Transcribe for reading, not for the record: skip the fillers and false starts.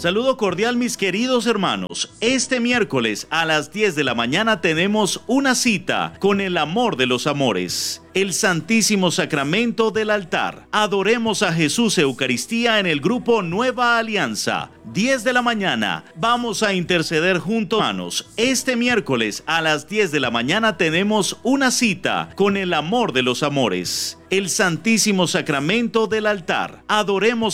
Saludo cordial mis queridos hermanos. Este miércoles a las 10 de la mañana tenemos una cita con el amor de los amores, el Santísimo Sacramento del altar. Adoremos a Jesús Eucaristía en el grupo Nueva Alianza. 10 de la mañana. Vamos a interceder juntos, hermanos. Este miércoles a las 10 de la mañana tenemos una cita con el amor de los amores, el Santísimo Sacramento del altar. Adoremos